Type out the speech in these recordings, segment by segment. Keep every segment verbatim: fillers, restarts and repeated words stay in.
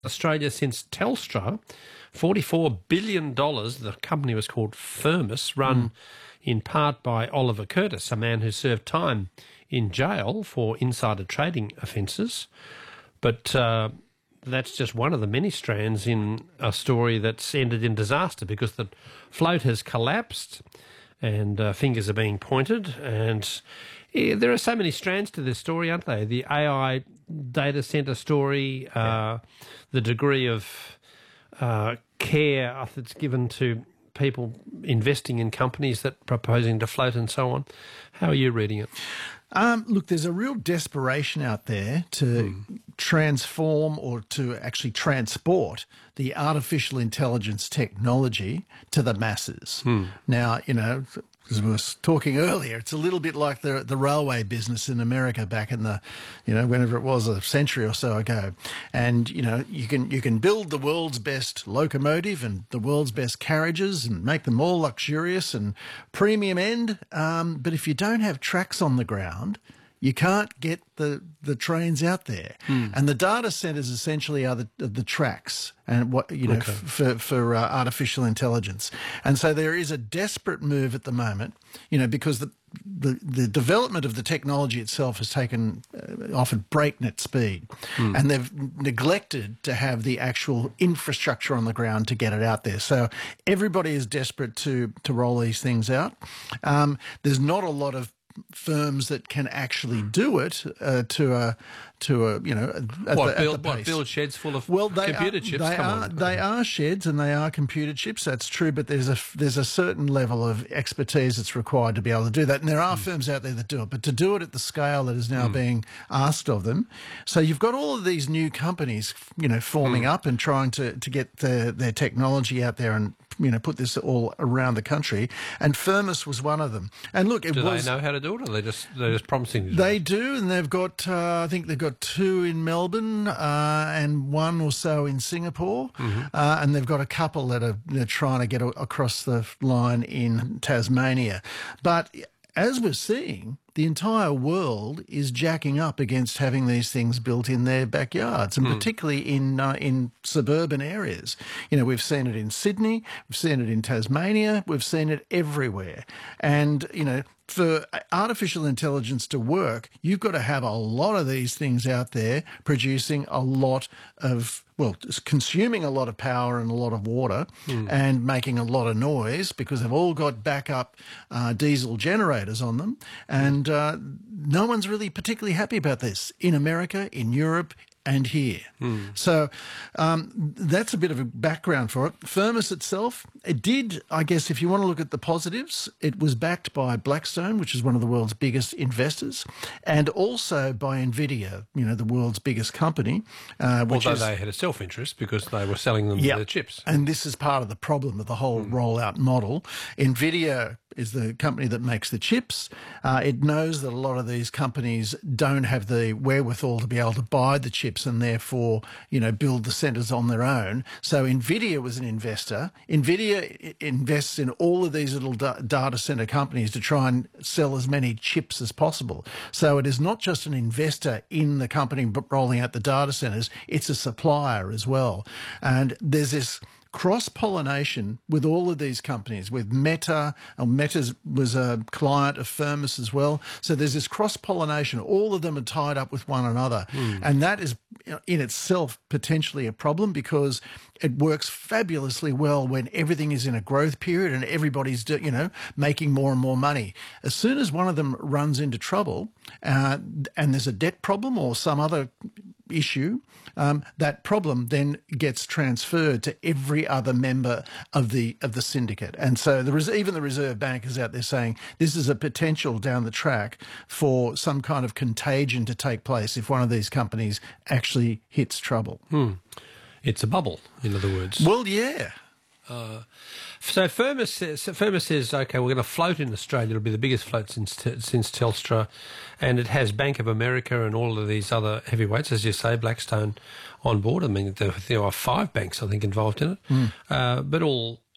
Australia since Telstra, forty-four billion dollars. The company was called Firmus, run mm. in part by Oliver Curtis, a man who served time in jail for insider trading offences. But uh, that's just one of the many strands in a story that's ended in disaster, because the float has collapsed and uh, fingers are being pointed. And yeah, there are so many strands to this story, aren't they? The A I data centre story, uh, yeah. the degree of uh, care that's given to people investing in companies that are proposing to float and so on. How are you reading it? Um, look, there's a real desperation out there to mm. transform or to actually transport the artificial intelligence technology to the masses. Mm. Now, you know, as we were talking earlier, it's a little bit like the the railway business in America back in the, you know, whenever it was, a century or so ago. And, you know, you can you can build the world's best locomotive and the world's best carriages and make them all luxurious and premium end. Um, but if you don't have tracks on the ground, you can't get the, the trains out there. Mm. And the data centres essentially are the, the tracks and what, you know, okay. f- for, for uh, artificial intelligence. And so there is a desperate move at the moment, you know, because the, the, the development of the technology itself has taken uh, often breakneck speed. Mm. And they've neglected to have the actual infrastructure on the ground to get it out there. So everybody is desperate to, to roll these things out. Um, there's not a lot of firms that can actually do it uh, to a to a you know at what, the, build, at the what pace. build sheds full of well, they computer are, chips? They Come are on. they are sheds and they are computer chips. That's true, but there's a there's a certain level of expertise that's required to be able to do that. And there are mm. firms out there that do it, but to do it at the scale that is now mm. being asked of them, so you've got all of these new companies, you know, forming mm. up and trying to to get the, their technology out there and, you know, put this all around the country. And Firmus was one of them. And look, it do was, they know how to do it, or they just they're just promising to do they it? do, and they've got uh, I think they've got two in Melbourne uh, and one or so in Singapore, mm-hmm. uh, and they've got a couple that are they're trying to get a- across the line in Tasmania. But as we're seeing, the entire world is jacking up against having these things built in their backyards, and mm. particularly in uh, in suburban areas. You know, we've seen it in Sydney, we've seen it in Tasmania, we've seen it everywhere. And, you know, for artificial intelligence to work, you've got to have a lot of these things out there producing a lot of, well, consuming a lot of power and a lot of water mm. and making a lot of noise, because they've all got backup uh, diesel generators on them. And uh, no one's really particularly happy about this in America, in Europe, and here. Mm. So um, that's a bit of a background for it. Firmus itself, it did, I guess, if you want to look at the positives, it was backed by Blackstone, which is one of the world's biggest investors, and also by NVIDIA, you know, the world's biggest company. Uh, which Although is, they had a self-interest because they were selling them yep. the chips. And this is part of the problem of the whole mm. rollout model. NVIDIA is the company that makes the chips. Uh, it knows that a lot of these companies don't have the wherewithal to be able to buy the chips and therefore, you know, build the centres on their own. So NVIDIA was an investor. NVIDIA invests in all of these little da- data centre companies to try and sell as many chips as possible. So it is not just an investor in the company rolling out the data centres, it's a supplier as well. And there's this cross-pollination with all of these companies, with Meta, and Meta was a client of Firmus as well. So there's this cross-pollination. All of them are tied up with one another. Mm. And that is in itself potentially a problem, because it works fabulously well when everything is in a growth period and everybody's, you know, making more and more money. As soon as one of them runs into trouble uh, and there's a debt problem or some other issue, um, that problem then gets transferred to every other member of the of the syndicate. And so there is even the Reserve Bank is out there saying this is a potential down the track for some kind of contagion to take place if one of these companies actually hits trouble. Hmm. It's a bubble, in other words. Well, yeah. Uh, so Firmus says, Firmus says, okay, we're going to float in Australia. It'll be the biggest float since since Telstra, and it has Bank of America and all of these other heavyweights, as you say, Blackstone on board. I mean, there, there are five banks, I think, involved in it, mm. uh, but all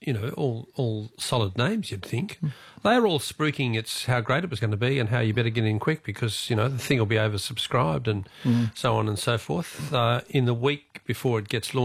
you know, all all solid names, you'd think. Mm. They're all spruiking it's how great it was going to be and how you better get in quick because, you know, the thing will be oversubscribed and mm. so on and so forth. Uh, in the week before it gets launched,